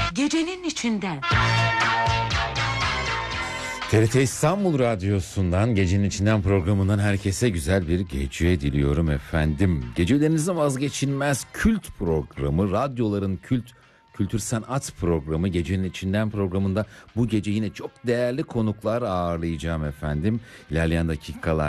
Gecenin içinden. TRT İstanbul Radyosu'ndan Gecenin İçinden programından herkese güzel bir gece diliyorum efendim. Gecelerinizin vazgeçilmez kült programı, radyoların kültür sanat programı Gecenin İçinden programında bu gece yine çok değerli konuklar ağırlayacağım efendim. İlerleyen dakikalar